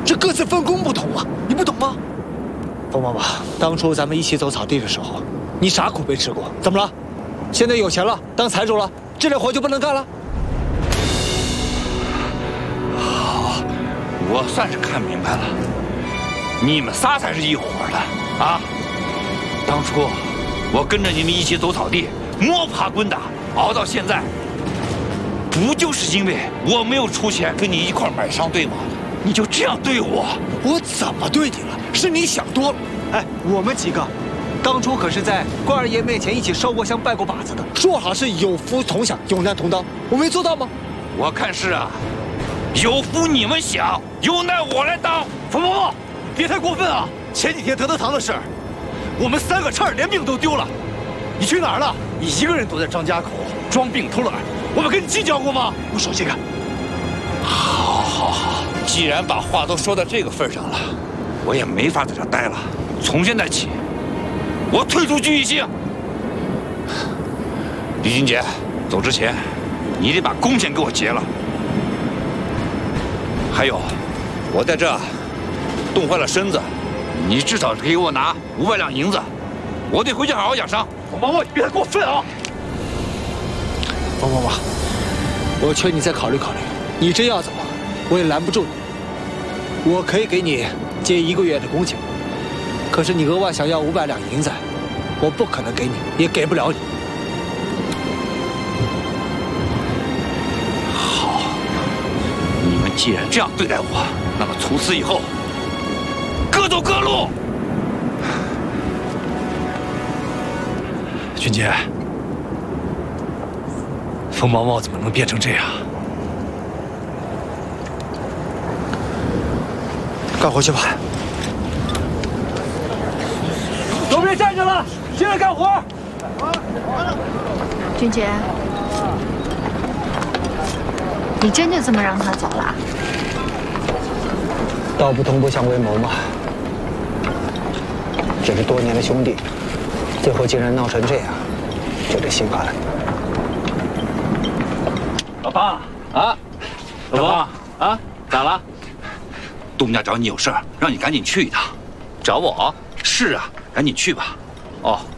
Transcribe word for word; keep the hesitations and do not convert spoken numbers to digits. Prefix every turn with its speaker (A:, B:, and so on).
A: 这各自分工不同啊，你不懂吗？冯妈妈，当初咱们一起走草地的时候，你啥苦没吃过？怎么了？现在有钱了，当财主了，这点活就不能干了？
B: 好，我算是看明白了，你们仨才是一伙的啊！当初我跟着你们一起走草地，摸爬滚打，熬到现在，不就是因为我没有出钱跟你一块买商队吗？你就这样对我？
A: 我怎么对你了？是你想多了。哎，我们几个当初可是在关二爷面前一起烧过香、拜过把子的，说好是有福同享、有难同当，我没做到吗？
B: 我看是啊，有福你们享，有难我来当。
C: 冯嬷嬷，别太过分啊！前几天德德堂的事儿，我们三个差点连命都丢了。你去哪儿了？你一个人躲在张家口装病偷懒，我们跟你计较过吗？
A: 不说这个。
B: 好，好，好，既然把话都说到这个份上了，我也没法在这待了。从现在起，我退出聚义兴。李金姐，走之前，你得把工钱给我结了。还有，我在这冻坏了身子，你至少给我拿五百两银子，我得回去好好养伤。
C: 冯嬷嬷，你别太过分啊！
A: 冯妈妈，我劝你再考虑考虑。你真要走，我也拦不住你。我可以给你结一个月的工钱，可是你额外想要五百两银子，我不可能给你，也给不了你。
B: 好，你们既然这样对待我，那么从此以后，各走各路。
C: 君姐，冯毛毛怎么能变成这样？
A: 赶回去吧。
C: 都别站着了，进来干活。
D: 君姐，你真就这么让他走了？
A: 道不同不相为谋嘛。这是多年的兄弟，最后竟然闹成这样，就得心寒。
C: 老爸啊，
B: 老婆啊，咋了？东家找你有事儿，让你赶紧去一趟。找我？是啊，赶紧去吧。哦。